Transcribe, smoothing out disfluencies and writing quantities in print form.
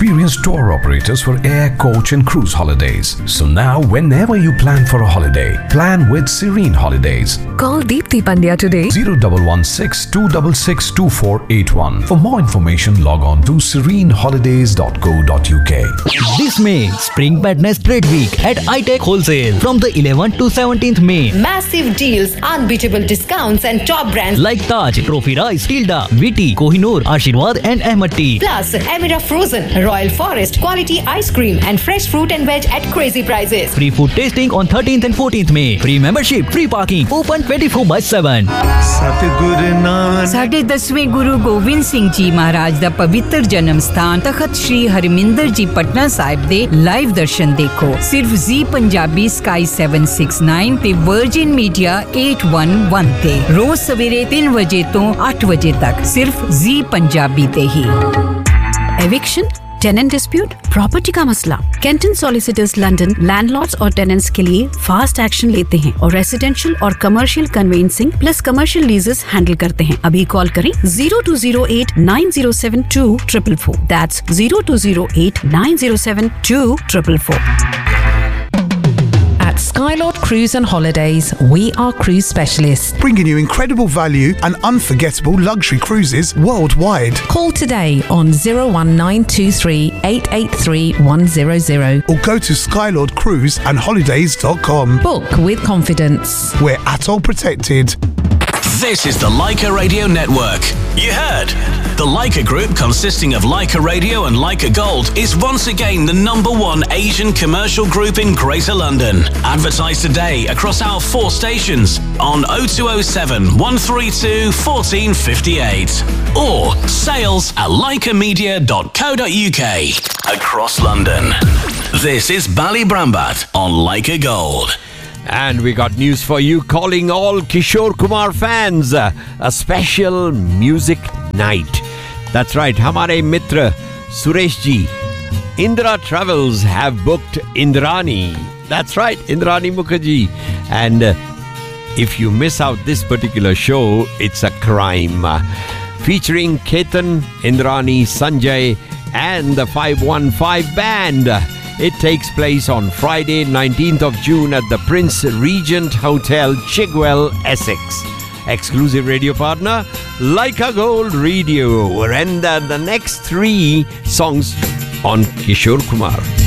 experienced tour operators for air, coach and cruise holidays. So now whenever you plan for a holiday, plan with Serene Holidays. Call Deepthi Pandya today. 0116-266-2481. For more information, log on to sereneholidays.co.uk. This May, Spring Madness Trade Week at iTech Wholesale from the 11th to 17th May. Massive deals, unbeatable discounts and top brands like Taj, Trophy Rice, Tilda, Viti, Kohinoor, Ashirwad and Ahmad Tea. Plus, Emira Frozen, Royal Forest, quality ice cream and fresh fruit and veg at crazy prices. Free food tasting on 13th and 14th May. Free membership, free parking, open 24/7. ਸਾਡੇ 10ਵੇਂ ਗੁਰੂ ਗੋਬਿੰਦ ਸਿੰਘ ਜੀ ਮਹਾਰਾਜ ਦਾ ਪਵਿੱਤਰ ਜਨਮ ਸਥਾਨ ਤਖਤ ਸ੍ਰੀ ਹਰਮਿੰਦਰ ਜੀ ਪਟਨਾ ਸਾਹਿਬ ਦੇ live ਦਰਸ਼ਨ ਦੇਖੋ ਸਿਰਫ ਜ਼ੀ Punjabi sky 769 ਤੇ virgin media 811 ਤੇ ਰੋਜ਼ ਸਵੇਰੇ 3 ਵਜੇ ਤੋਂ 8 ਵਜੇ ਤੱਕ ਸਿਰਫ ਜ਼ੀ ਪੰਜਾਬੀ ਤੇ ਹੀ। Eviction, tenant dispute, प्रॉपर्टी का मसला। कैंटन सॉलिसिटर्स लंदन लैंडलॉर्ड्स और टेनेंट्स के लिए फास्ट एक्शन लेते हैं और रेसिडेंशियल और commercial convincing plus commercial लीजेस handle करते हैं। अभी कॉल करें 0208-9072-444। That's 0208-9072-444। At Skylord Cruise and Holidays, we are cruise specialists. Bringing you incredible value and unforgettable luxury cruises worldwide. Call today on 01923 883 100. Or go to skylordcruiseandholidays.com. Book with confidence. We're ATOL protected. This is the Leica Radio Network. You heard? The Leica Group, consisting of Leica Radio and Leica Gold, is once again the #1 Asian commercial group in Greater London. Advertise today across our 4 stations on 0207 132 1458 or sales@leicamedia.co.uk across London. This is Ballybrambat on Leica Gold. And we got news for you, calling all Kishore Kumar fans a special music night. That's right, hamare mitra Suresh ji, Indra Travels have booked Indrani. That's right, Indrani Mukherjee. And if you miss out this particular show, it's a crime. Featuring Ketan, Indrani, Sanjay and the 515 band. It takes place on Friday, 19th of June at the Prince Regent Hotel, Chigwell, Essex. Exclusive radio partner, Leica Gold Radio. And the next 3 songs on Kishore Kumar.